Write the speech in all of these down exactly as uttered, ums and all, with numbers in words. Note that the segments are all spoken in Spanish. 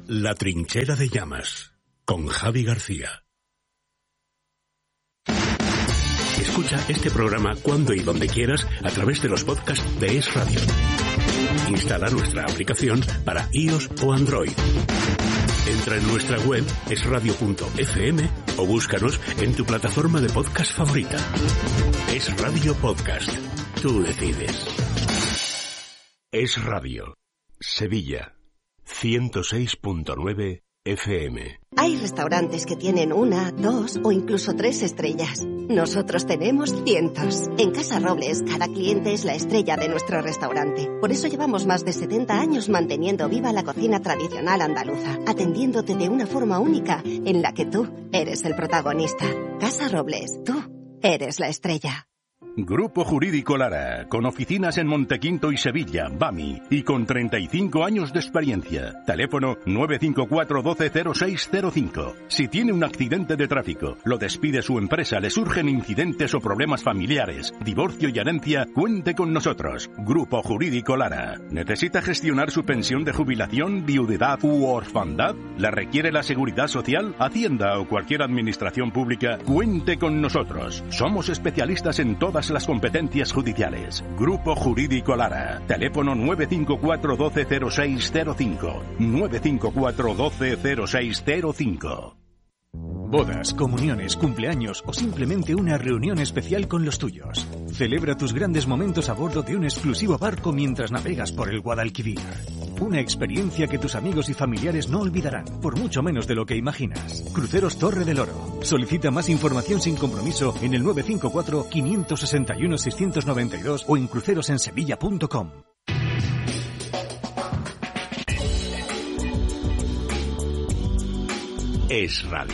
La trinchera de llamas, con Javi García. Escucha este programa cuando y donde quieras a través de los podcasts de Es Radio. Instala nuestra aplicación para iOS o Android. Entra en nuestra web es radio punto efe eme o búscanos en tu plataforma de podcast favorita. Es Radio Podcast. Tú decides. Es Radio. Sevilla. ciento seis punto nueve efe eme. Hay restaurantes que tienen una, dos o incluso tres estrellas. Nosotros tenemos cientos. En Casa Robles, cada cliente es la estrella de nuestro restaurante. Por eso llevamos más de setenta años manteniendo viva la cocina tradicional andaluza, atendiéndote de una forma única en la que tú eres el protagonista. Casa Robles, tú eres la estrella. Grupo Jurídico Lara, con oficinas en Montequinto y Sevilla, Bami, y con treinta y cinco años de experiencia. Teléfono nueve cinco cuatro uno dos cero seis cero cinco. Si tiene un accidente de tráfico, lo despide su empresa, le surgen incidentes o problemas familiares, divorcio y herencia, cuente con nosotros. Grupo Jurídico Lara. ¿Necesita gestionar su pensión de jubilación, viudedad u orfandad? ¿La requiere la Seguridad Social, Hacienda o cualquier administración pública? Cuente con nosotros. Somos especialistas en todas las competencias judiciales. Grupo Jurídico Lara. Teléfono nueve cinco cuatro uno dos cero seis cero cinco. nueve cinco cuatro uno dos cero seis cero cinco. Bodas, comuniones, cumpleaños o simplemente una reunión especial con los tuyos. Celebra tus grandes momentos a bordo de un exclusivo barco mientras navegas por el Guadalquivir. Una experiencia que tus amigos y familiares no olvidarán, por mucho menos de lo que imaginas. Cruceros Torre del Oro. Solicita más información sin compromiso en el nueve cinco cuatro, cinco seis uno, seis nueve dos o en crucerosensevilla punto com. Es Radio.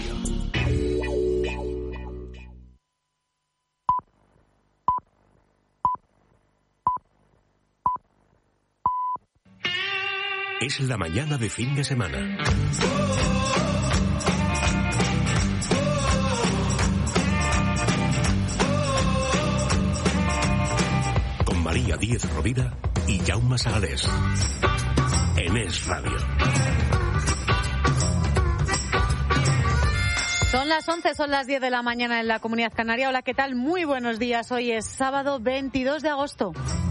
Es la mañana de fin de semana. Con María Díez Rovira y Jaume Sagalés. En Es Radio. Son las once, son las diez de la mañana en la Comunidad Canaria. Hola, ¿qué tal? Muy buenos días. Hoy es sábado veintidós de agosto.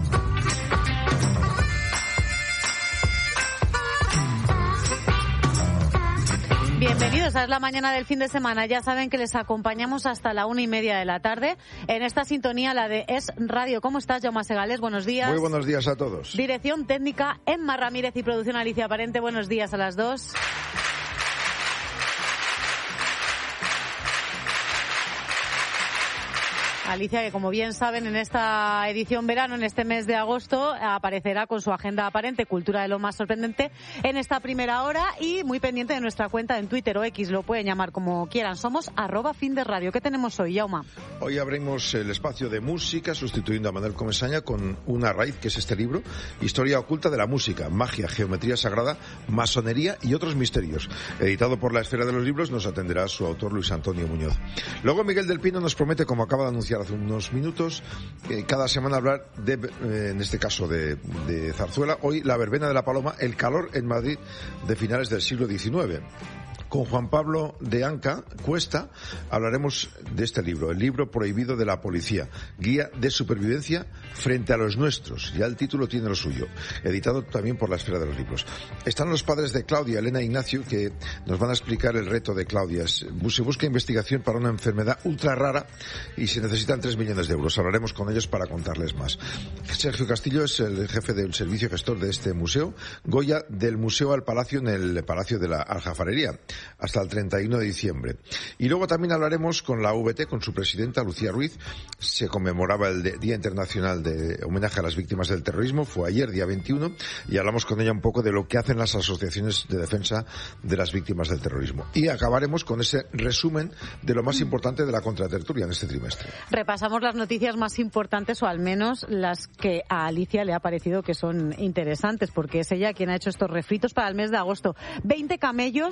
Bienvenidos a Es la mañana del fin de semana. Ya saben que les acompañamos hasta la una y media de la tarde en esta sintonía, la de Es Radio. ¿Cómo estás, Jaume Segales? Buenos días. Muy buenos días a todos. Dirección técnica, Emma Ramírez, y producción Alicia Parente. Buenos días a las dos. Alicia, que como bien saben, en esta edición verano, en este mes de agosto, aparecerá con su agenda aparente, cultura de lo más sorprendente, en esta primera hora, y muy pendiente de nuestra cuenta en Twitter o X, lo pueden llamar como quieran. Somos arroba fin de radio. ¿Qué tenemos hoy, Jaume? Hoy abrimos el espacio de música, sustituyendo a Manuel Comesaña con una raíz, que es este libro, Historia oculta de la música, magia, geometría sagrada, masonería y otros misterios. Editado por La Esfera de los Libros, nos atenderá su autor Luis Antonio Muñoz. Luego Miguel del Pino nos promete, como acaba de anunciar hace unos minutos, eh, cada semana hablar de, eh, en este caso de, de zarzuela. Hoy la verbena de la Paloma, el calor en Madrid de finales del siglo diecinueve. Con Juan Pablo de Anca Cuesta hablaremos de este libro, el libro prohibido de la policía, guía de supervivencia frente a los nuestros. Ya el título tiene lo suyo, editado también por La Esfera de los Libros. Están los padres de Claudia, Elena e Ignacio, que nos van a explicar el reto de Claudia. Se busca investigación para una enfermedad ultra rara y se necesitan tres millones de euros. Hablaremos con ellos para contarles más. Sergio Castillo es el jefe del servicio gestor de este museo. Goya, del museo al palacio, en el Palacio de la Aljafarería, hasta el treinta y uno de diciembre. Y luego también hablaremos con la V T, con su presidenta, Lucía Ruiz. Se conmemoraba el Día Internacional de Homenaje a las Víctimas del Terrorismo, fue ayer, día veintiuno, y hablamos con ella un poco de lo que hacen las asociaciones de defensa de las víctimas del terrorismo. Y acabaremos con ese resumen de lo más importante de la contratertulia en este trimestre. Repasamos las noticias más importantes, o al menos las que a Alicia le ha parecido que son interesantes, porque es ella quien ha hecho estos refritos para el mes de agosto. veinte camellos, me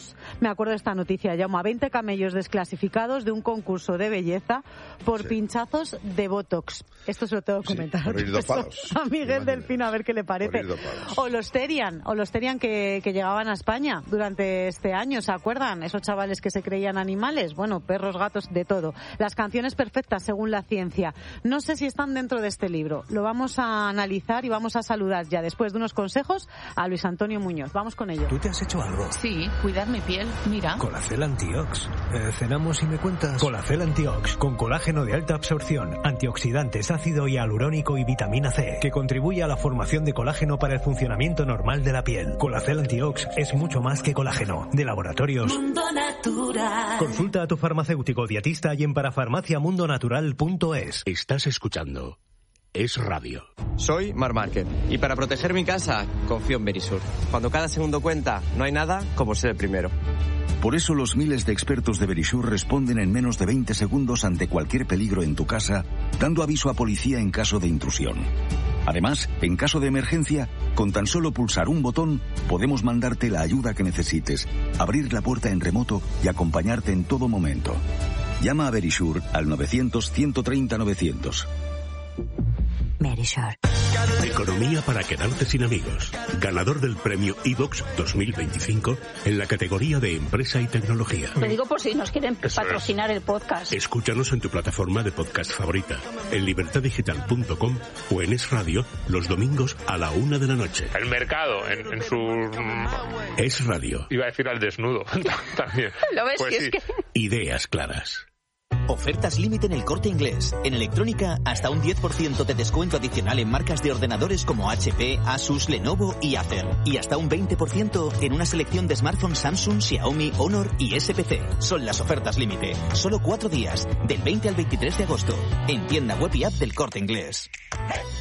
acuerdo de esta noticia, Jaume, veinte camellos desclasificados de un concurso de belleza por sí. pinchazos de Botox. Esto se lo tengo que comentar. Sí, por ir dopados. A Miguel Delfín, a ver qué le parece. O los Terian, o los Terian que, que llegaban a España durante este año, ¿se acuerdan? Esos chavales que se creían animales, bueno, perros, gatos, de todo. Las canciones perfectas según la ciencia. No sé si están dentro de este libro. Lo vamos a analizar y vamos a saludar ya después de unos consejos a Luis Antonio Muñoz. Vamos con ello. ¿Tú te has hecho algo? Sí, cuidar mi piel, mira. Colacel Antiox. Eh, cenamos y me cuentas. Colacel Antiox, con colágeno de alta absorción, antioxidantes, ácido hialurónico y vitamina C, que contribuye a la formación de colágeno para el funcionamiento normal de la piel. Colacel Antiox es mucho más que colágeno. De Laboratorios Mundo Natural. Consulta a tu farmacéutico dietista y en parafarmacia mundo natural punto es. Estás escuchando Es Radio. Soy Mar Márquez y para proteger mi casa confío en Verisur. Cuando cada segundo cuenta, no hay nada como ser el primero. Por eso los miles de expertos de Verisur responden en menos de veinte segundos ante cualquier peligro en tu casa, dando aviso a policía en caso de intrusión. Además, en caso de emergencia, con tan solo pulsar un botón, podemos mandarte la ayuda que necesites, abrir la puerta en remoto y acompañarte en todo momento. Llama a Verisur al novecientos, ciento treinta, novecientos. Verisur. Economía para quedarte sin amigos. Ganador del premio iVox dos mil veinticinco en la categoría de empresa y tecnología. Lo digo por si nos quieren Eso patrocinar es. el podcast. Escúchanos en tu plataforma de podcast favorita, en libertad digital punto com o en Es Radio los domingos a la una de la noche. El mercado en, en su... Es Radio. Iba a decir al desnudo también. ¿Lo ves? Pues Si sí. es que... Ideas claras. Ofertas límite en El Corte Inglés. En electrónica, hasta un diez por ciento de descuento adicional en marcas de ordenadores como H P, Asus, Lenovo y Acer. Y hasta un veinte por ciento en una selección de smartphones Samsung, Xiaomi, Honor y S P C. Son las ofertas límite. Solo cuatro días, del veinte al veintitrés de agosto. En tienda web y app del Corte Inglés.